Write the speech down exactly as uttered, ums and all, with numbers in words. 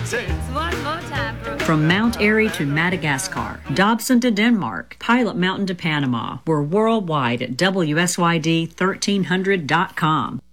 Say it. One more time, Brooke. From Mount Airy to Madagascar, Dobson to Denmark, Pilot Mountain to Panama. We're worldwide at W S Y D thirteen hundred dot com.